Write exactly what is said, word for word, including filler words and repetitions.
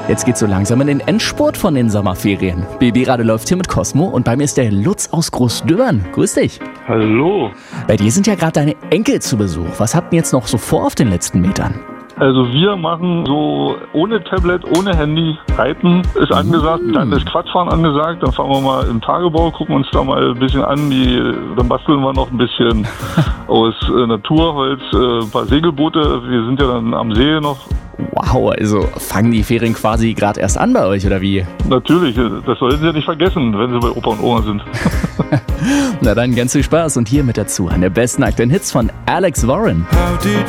Jetzt geht's so langsam in den Endspurt von den Sommerferien. B B-Radio läuft hier mit Cosmo und bei mir ist der Lutz aus Großdörn. Grüß dich. Hallo. Bei dir sind ja gerade deine Enkel zu Besuch. Was habt ihr jetzt noch so vor auf den letzten Metern? Also wir machen so ohne Tablet, ohne Handy. Reiten ist angesagt, dann ist Quadfahren angesagt. Dann fahren wir mal im Tagebau, gucken uns da mal ein bisschen an. Die, dann basteln wir noch ein bisschen aus äh, Naturholz, äh, ein paar Segelboote. Wir sind ja dann am See noch. Wow, also fangen die Ferien quasi gerade erst an bei euch, oder wie? Natürlich, das sollten Sie ja nicht vergessen, wenn Sie bei Opa und Oma sind. Na dann, ganz viel Spaß und hier mit dazu an der besten aktuellen Hits von Alex Warren.